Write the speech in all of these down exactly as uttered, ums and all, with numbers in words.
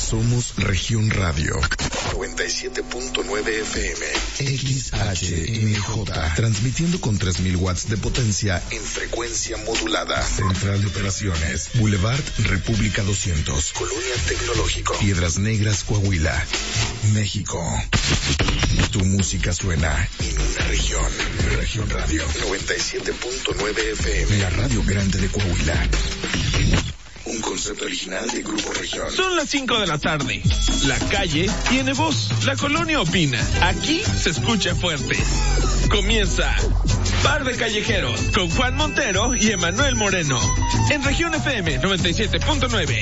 Somos Región Radio noventa y siete punto nueve F M, X H M J, transmitiendo con tres mil watts de potencia en frecuencia modulada. Central de Operaciones, Boulevard República doscientos, Colonia Tecnológico, Piedras Negras, Coahuila, México. Tu música suena en una región. Región Radio noventa y siete punto nueve F M, la radio grande de Coahuila. Un concepto original de Grupo Región. Son las cinco de la tarde. La calle tiene voz. La colonia opina. Aquí se escucha fuerte. Comienza Par de Callejeros con Juan Montero y Emanuel Moreno. En Región F M noventa y siete punto nueve.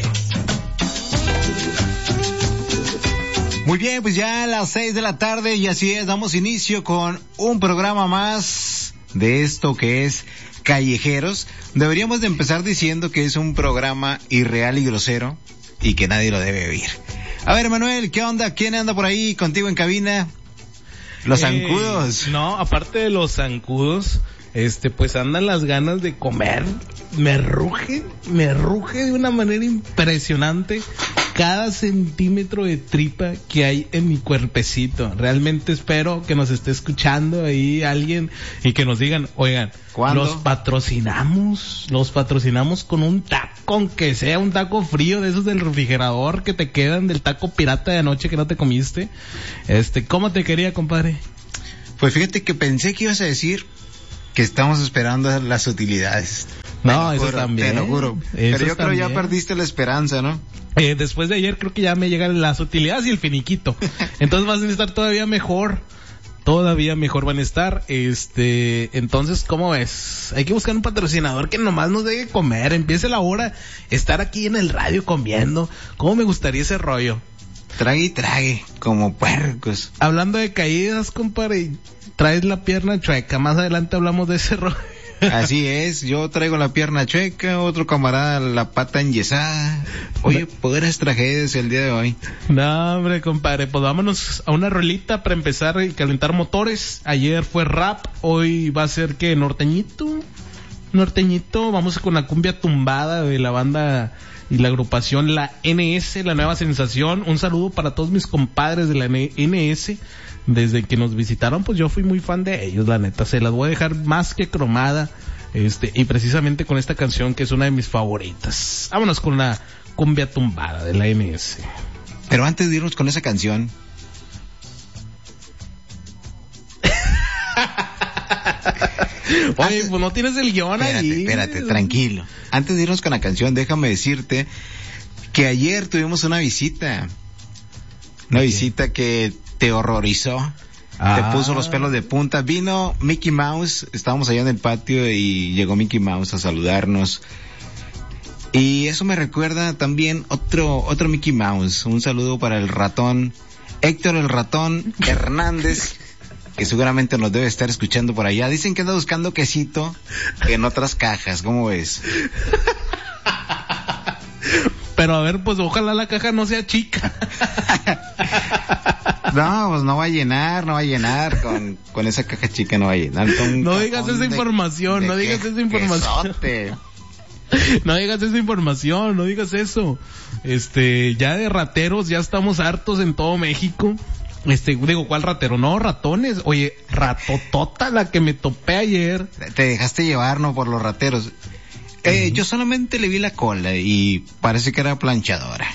Muy bien, pues ya a las seis de la tarde y así es, damos inicio con un programa más de esto que es Callejeros. Deberíamos de empezar diciendo que es un programa irreal y grosero y que nadie lo debe oír. A ver, Manuel, ¿qué onda? ¿Quién anda por ahí contigo en cabina? Los eh, zancudos. No, aparte de los zancudos, este, pues andan las ganas de comer. Me ruge, me ruge de una manera impresionante cada centímetro de tripa que hay en mi cuerpecito. Realmente espero que nos esté escuchando ahí alguien y que nos digan, oigan, ¿cuándo? Los patrocinamos, los patrocinamos con un taco, aunque sea un taco frío de esos del refrigerador que te quedan del taco pirata de anoche que no te comiste. Este, ¿cómo te quería, compadre? Pues fíjate que pensé que ibas a decir que estamos esperando las utilidades. No, te eso juro, también. Te lo juro. Pero yo creo ya perdiste la esperanza, ¿no? Eh, después de ayer creo que ya me llegan las utilidades y el finiquito. Entonces vas a estar todavía mejor. Todavía mejor van a estar. Este, entonces, ¿cómo ves? Hay que buscar un patrocinador que nomás nos deje comer. Empiece la hora. Estar aquí en el radio comiendo. ¿Cómo me gustaría ese rollo? Trague y trague, como puercos. Hablando de caídas, compadre, traes la pierna chueca. Más adelante hablamos de ese rollo. Así es, yo traigo la pierna chueca, otro camarada la pata enyesada. Oye, puras tragedias el día de hoy. No, hombre, compadre, pues vámonos a una rolita para empezar y calentar motores. Ayer fue rap, hoy va a ser que norteñito, norteñito, vamos con la cumbia tumbada de la banda y la agrupación La N S, la nueva sensación. Un saludo para todos mis compadres de la N S. Desde que nos visitaron, pues yo fui muy fan de ellos, la neta, se las voy a dejar más que cromada, este, y precisamente con esta canción que es una de mis favoritas. Vámonos con la cumbia tumbada de la N S. Pero antes de irnos con esa canción... Oye, pues no tienes el guión espérate, ahí. Espérate, tranquilo. Antes de irnos con la canción, déjame decirte que ayer tuvimos una visita. Una ¿qué? visita que te horrorizó. Ah. Te puso los pelos de punta. Vino Mickey Mouse, estábamos allá en el patio y llegó Mickey Mouse a saludarnos. Y eso me recuerda también otro otro Mickey Mouse. Un saludo para el ratón Héctor el ratón Hernández, que seguramente nos debe estar escuchando por allá. Dicen que anda buscando quesito en otras cajas. ¿Cómo ves? Pero a ver, pues ojalá la caja no sea chica. No, pues no va a llenar, no va a llenar con, con esa caja chica, no va a llenar. No digas esa de, información, de no digas que, esa información. Quesote. No digas esa información, no digas eso. Este, ya de rateros, ya estamos hartos en todo México. Este, digo, ¿cuál ratero? No, ratones. Oye, ratotota la que me topé ayer. Te dejaste llevar, ¿no? Por los rateros. Eh, uh-huh. Yo solamente le vi la cola y parece que era planchadora.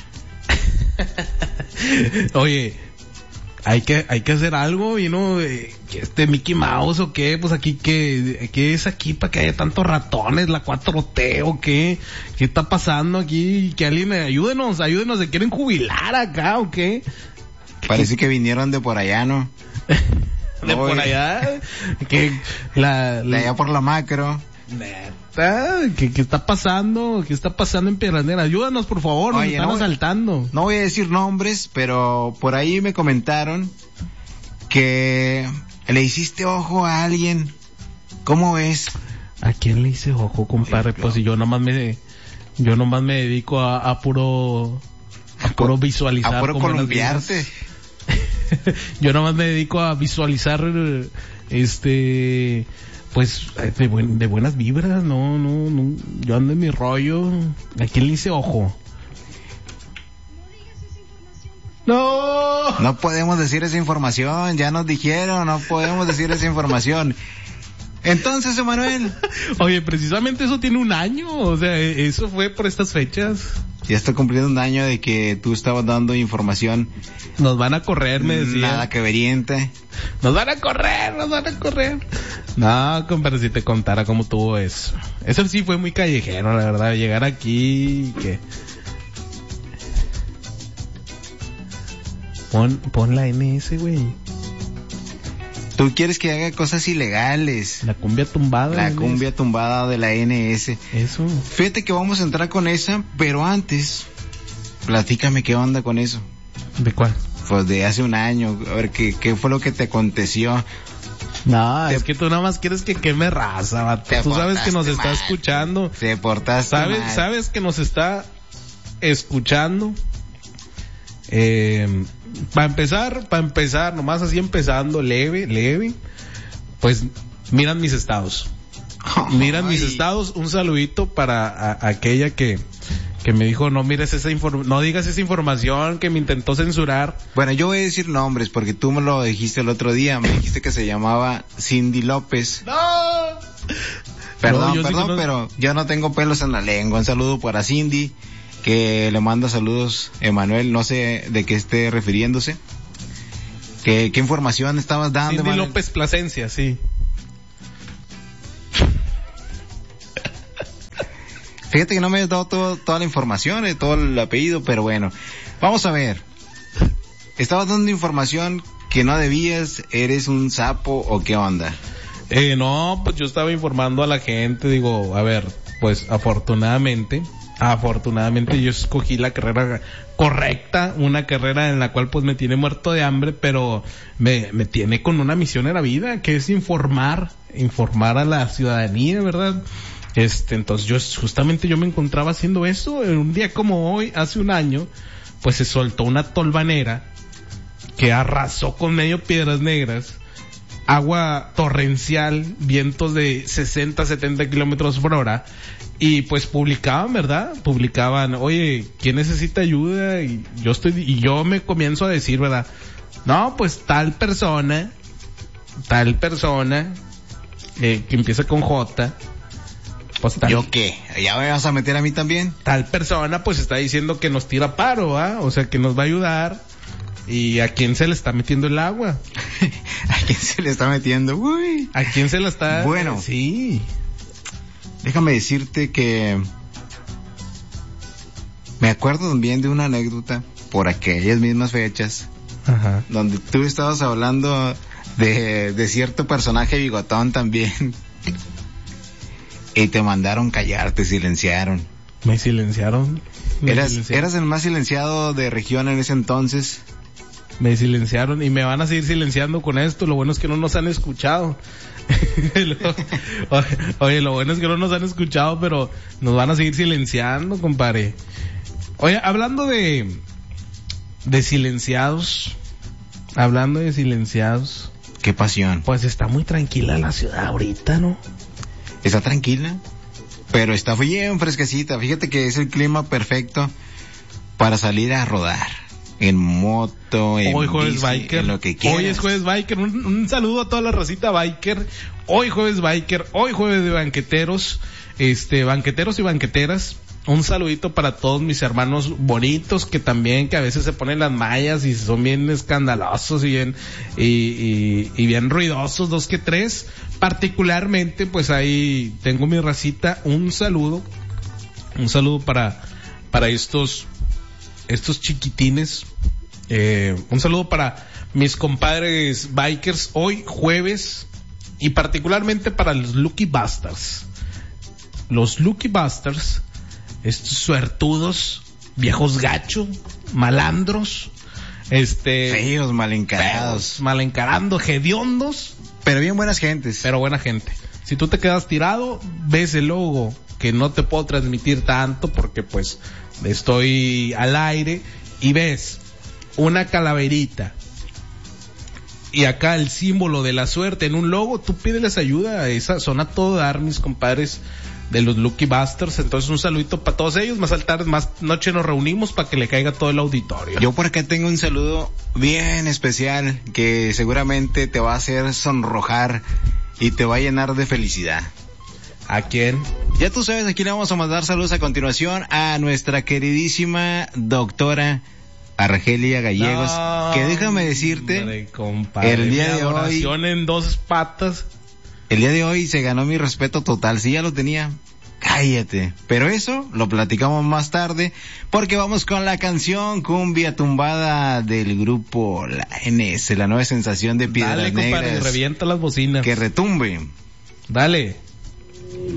Oye, hay que hay que hacer algo, y no, eh, este Mickey Mouse o qué, pues aquí qué, qué es aquí para que haya tantos ratones, la cuatro T o qué, qué está pasando aquí, que alguien ayúdenos, ayúdenos, se quieren jubilar acá o qué. Parece que vinieron de por allá, ¿no? De no, por allá, que la, la... de allá por la macro. Neta, ¿qué, qué está pasando? ¿Qué está pasando en Piedras Negras? Ayúdanos, por favor, nos Oye, están no, asaltando. No voy a decir nombres, pero por ahí me comentaron que le hiciste ojo a alguien. ¿Cómo ves? ¿A quién le hice ojo, compadre? Pues si yo nomás me, yo nomás me dedico a, a puro, a puro visualizar. A puro columpiarte. Yo nomás me dedico a visualizar, este... pues de, buen, de buenas vibras, no, no, no, yo ando en mi rollo. ¿A quién le hice ojo? No. No podemos decir esa información, ya nos dijeron, no podemos decir esa información. Entonces, Emanuel. Oye, precisamente eso tiene un año, o sea, eso fue por estas fechas. Ya está cumpliendo un año de que tú estabas dando información. Nos van a correr, me decía. Nada que veriente. Nos van a correr, nos van a correr. No, compadre, si te contara cómo tuvo eso. Eso sí fue muy callejero, la verdad, llegar aquí, que... Pon, pon la N S, güey. Tú quieres que haga cosas ilegales. La cumbia tumbada. La cumbia tumbada de la N S. Eso. Fíjate que vamos a entrar con esa, pero antes, platícame qué onda con eso. ¿De cuál? Pues de hace un año, a ver qué, qué fue lo que te aconteció. No, te, es que tú nada más quieres que queme raza, vato. Tú sabes que nos mal. está escuchando. Te portaste ¿Sabes, mal. sabes que nos está escuchando. Eh... Para empezar, para empezar, nomás así empezando, leve, leve, pues miran mis estados. Miran mis estados, un saludito para a, a aquella que, que me dijo, no mires esa inform- no digas esa información, que me intentó censurar. Bueno, yo voy a decir nombres porque tú me lo dijiste el otro día, me dijiste que se llamaba Cindy López. ¡No! Perdón, no, perdón, sí no... pero yo no tengo pelos en la lengua. Un saludo para Cindy, que le manda saludos, Emanuel, no sé de qué esté refiriéndose. ¿Qué, qué información estabas dando, Cindy Emanuel? López Plasencia, sí. Fíjate que no me has dado todo, toda la información, eh, todo el apellido, pero bueno. Vamos a ver. Estabas dando información que no debías, ¿eres un sapo o qué onda? Eh, no, pues yo estaba informando a la gente, digo, a ver, pues afortunadamente... Afortunadamente yo escogí la carrera correcta, una carrera en la cual pues me tiene muerto de hambre, pero me, me tiene con una misión en la vida, que es informar, informar a la ciudadanía, ¿verdad? Este, entonces yo, justamente yo me encontraba haciendo eso, en un día como hoy, hace un año, pues se soltó una tolvanera que arrasó con medio Piedras Negras, agua torrencial, vientos de sesenta, setenta kilómetros por hora, y pues publicaban, ¿verdad? Publicaban, oye, ¿quién necesita ayuda? Y yo estoy, y yo me comienzo a decir, ¿verdad? No, pues tal persona, tal persona, eh, que empieza con J, pues tal, ¿yo qué? ¿Ya me vas a meter a mí también? Tal persona pues está diciendo que nos tira paro, ¿ah? O sea, que nos va a ayudar. ¿Y a quién se le está metiendo el agua? ¿A quién se le está metiendo? Uy. ¿A quién se la está...? Bueno. Sí. Déjame decirte que me acuerdo también de una anécdota por aquellas mismas fechas. Ajá. Donde tú estabas hablando de, de cierto personaje bigotón también. Y te mandaron callar, te silenciaron. Me silenciaron. Me Eras, silenciaron. eras el más silenciado de región en ese entonces. Me silenciaron y me van a seguir silenciando con esto. Lo bueno es que no nos han escuchado. lo, oye, oye, lo bueno es que no nos han escuchado, pero nos van a seguir silenciando, compadre. Oye, hablando de de silenciados, hablando de silenciados, Qué pasión. pues está muy tranquila la ciudad ahorita, ¿no? Está tranquila, pero está bien fresquecita. Fíjate que es el clima perfecto para salir a rodar. En moto, en Hoy jueves bici, biker, en lo que quieras. hoy es jueves biker, un, un saludo a toda la racita biker, hoy jueves biker, hoy jueves de banqueteros, este, banqueteros y banqueteras, un saludito para todos mis hermanos bonitos que también, que a veces se ponen las mallas y son bien escandalosos y bien, y, y, y bien ruidosos, dos que tres, particularmente pues ahí tengo mi racita, un saludo, un saludo para, para estos estos chiquitines, eh, un saludo para mis compadres bikers hoy jueves y particularmente para los Lucky Bastards. Los Lucky Bastards, estos suertudos, viejos gachos, malandros, este, Feos, mal encarados. feos, mal encarando, hediondos, Pero bien buenas gentes. pero buena gente. Si tú te quedas tirado, ves el logo que no te puedo transmitir tanto porque pues estoy al aire y ves una calaverita y acá el símbolo de la suerte en un logo, tú pídeles ayuda a esa, son a todo dar mis compadres de los Lucky Busters. Entonces un saludito para todos ellos. Más al tarde, más noche nos reunimos para que le caiga todo el auditorio. Yo por acá tengo un saludo bien especial que seguramente te va a hacer sonrojar y te va a llenar de felicidad. ¿A quién? Ya tú sabes, aquí le vamos a mandar saludos a continuación a nuestra queridísima doctora Argelia Gallegos, no, que déjame decirte, hombre, compadre, el día de hoy, en dos patas, el día de hoy se ganó mi respeto total. Si ya lo tenía, cállate. Pero eso lo platicamos más tarde, porque vamos con la canción Cumbia Tumbada del grupo La N S, la nueva sensación de Piedras Dale, Negras. Dale, compadre, revienta las bocinas. Que retumbe. Dale.